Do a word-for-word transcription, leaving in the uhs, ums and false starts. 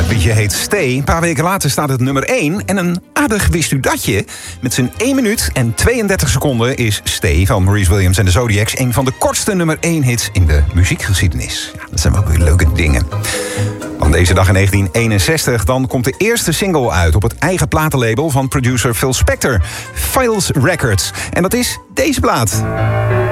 Het liedje heet Stay. Een paar weken later staat het nummer één. En een aardig wist u datje. Met zijn één minuut en tweeëndertig seconden is Stay van Maurice Williams en de Zodiacs een van de kortste nummer één hits in de muziekgeschiedenis. Ja, dat zijn wel weer leuke dingen. Van deze dag in negentien eenenzestig dan komt de eerste single uit op het eigen platenlabel van producer Phil Spector, Files Records. En dat is deze plaat.